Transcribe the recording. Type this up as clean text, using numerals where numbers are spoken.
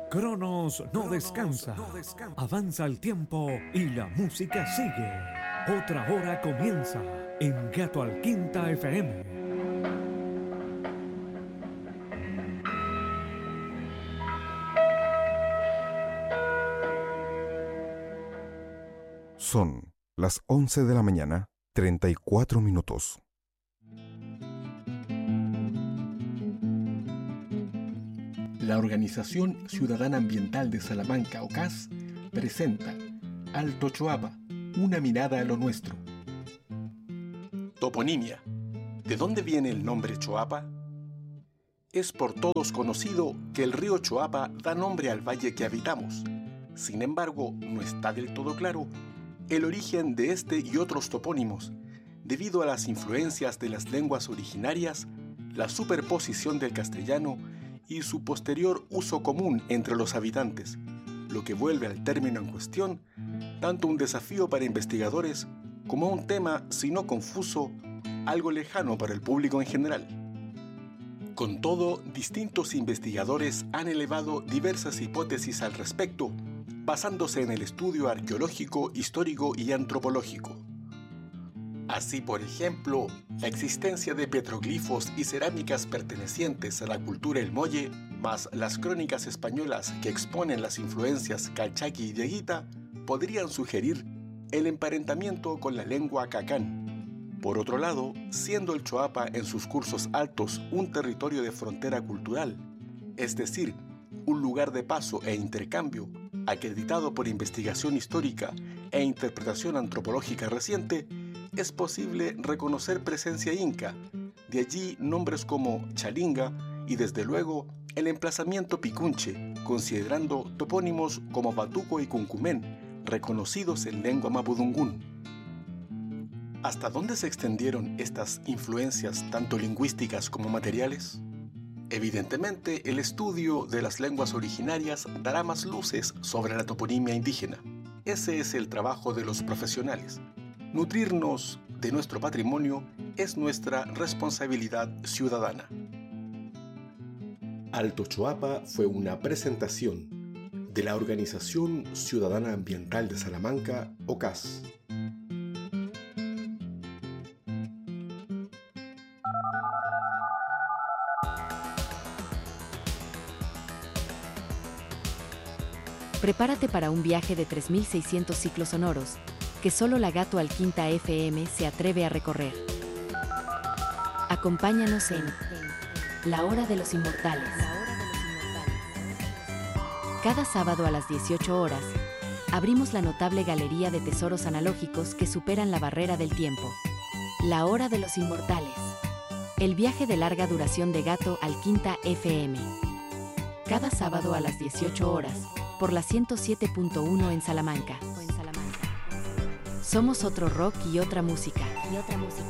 Cronos no descansa. Avanza el tiempo y la música sigue. Otra hora comienza en Gato al Quinta FM. Son las 11 de la mañana, 34 minutos. La Organización Ciudadana Ambiental de Salamanca, OCAS, presenta Alto Choapa, una mirada a lo nuestro. Toponimia. ¿De dónde viene el nombre Choapa? Es por todos conocido que el río Choapa da nombre al valle que habitamos. Sin embargo, no está del todo claro el origen de este y otros topónimos, debido a las influencias de las lenguas originarias, la superposición del castellano y su posterior uso común entre los habitantes, lo que vuelve al término en cuestión tanto un desafío para investigadores como un tema, si no confuso, algo lejano para el público en general. Con todo, distintos investigadores han elevado diversas hipótesis al respecto, basándose en el estudio arqueológico, histórico y antropológico. Así, por ejemplo, la existencia de petroglifos y cerámicas pertenecientes a la cultura El Molle, más las crónicas españolas que exponen las influencias calchaqui y dieguita, podrían sugerir el emparentamiento con la lengua cacán. Por otro lado, siendo el Choapa en sus cursos altos un territorio de frontera cultural, es decir, un lugar de paso e intercambio, acreditado por investigación histórica e interpretación antropológica reciente, es posible reconocer presencia inca, de allí nombres como Chalinga y desde luego el emplazamiento Picunche, considerando topónimos como Batuco y Cuncumén, reconocidos en lengua mapudungún. ¿Hasta dónde se extendieron estas influencias tanto lingüísticas como materiales? Evidentemente, el estudio de las lenguas originarias dará más luces sobre la toponimia indígena. Ese es el trabajo de los profesionales. Nutrirnos de nuestro patrimonio es nuestra responsabilidad ciudadana. Alto Choapa fue una presentación de la Organización Ciudadana Ambiental de Salamanca, OCAS. Prepárate para un viaje de 3.600 ciclos sonoros que solo la Gato al Quinta FM se atreve a recorrer. Acompáñanos en La Hora de los Inmortales. Cada sábado a las 18 horas, abrimos la notable galería de tesoros analógicos que superan la barrera del tiempo. La Hora de los Inmortales. El viaje de larga duración de Gato al Quinta FM. Cada sábado a las 18 horas, por la 107.1 en Salamanca. Somos otro rock y otra música.